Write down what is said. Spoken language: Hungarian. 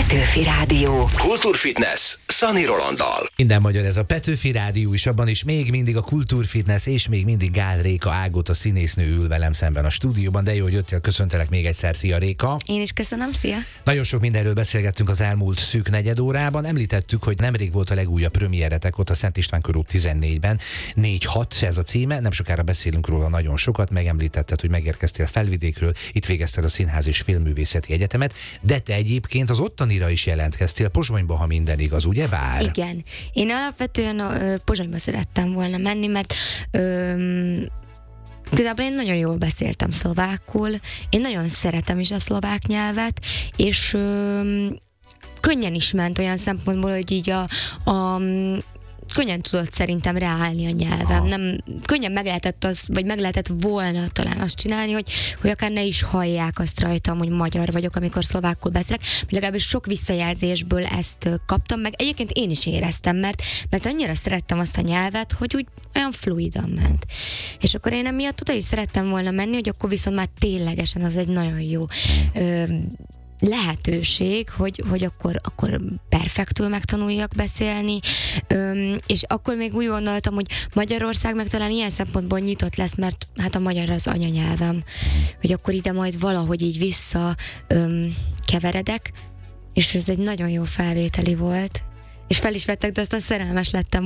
Petőfi Rádió. Kultúrfitness Szani Rolanddal. Minden magyar ez a Petőfi Rádió is, abban is még mindig a Kultúrfitness, és még mindig Gál Réka Ágota színésznő ül velem szemben a stúdióban, de jó, hogy jöttél, köszöntelek még egyszer, szia Réka! Én is köszönöm, szia! Nagyon sok mindenről beszélgettünk az elmúlt szűk negyed órában, említettük, hogy nemrég volt a legújabb premieretek ott a Szent István körút 14-ben, 4-6 ez a címe, nem sokára beszélünk róla nagyon sokat, megemlítetted, hogy megérkeztél Felvidékről, itt végezted a Színház és Filmművészeti Egyetemet, de te egyébként az ottanira is jelentkeztél, Pozsonyba, ha minden igaz, ugye bár? Igen. Én alapvetően Pozsonyba szerettem volna menni, mert igazából én nagyon jól beszéltem szlovákul, én nagyon szeretem is a szlovák nyelvet, és könnyen is ment olyan szempontból, hogy így könnyen tudott szerintem ráállni a nyelvem. Nem, könnyen meg lehetett volna talán azt csinálni, hogy akár ne is hallják azt rajtam, hogy magyar vagyok, amikor szlovákul beszélek. Legalábbis sok visszajelzésből ezt kaptam, meg egyébként én is éreztem, mert annyira szerettem azt a nyelvet, hogy úgy olyan fluidan ment. És akkor én emiatt oda is szerettem volna menni, hogy akkor viszont már ténylegesen az egy nagyon jó lehetőség, hogy akkor perfektül megtanuljak beszélni, és akkor még úgy gondoltam, hogy Magyarország meg talán ilyen szempontból nyitott lesz, mert hát a magyar az anyanyelvem, hogy akkor ide majd valahogy így vissza keveredek, és ez egy nagyon jó felvételi volt, és fel is vettek, de aztán szerelmes lettem